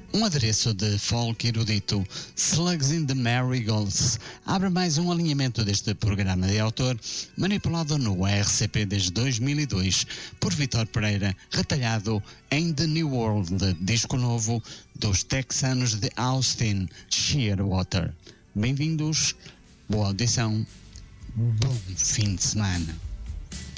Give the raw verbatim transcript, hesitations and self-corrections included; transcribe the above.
Um adereço de folk erudito, Slugs in the Marigolds, abre mais um alinhamento deste programa de autor, manipulado no R C P desde dois mil e dois, por Vítor Pereira, retalhado em The New World, disco novo dos texanos de Austin, Shearwater. Bem-vindos, boa audição, bom fim de semana.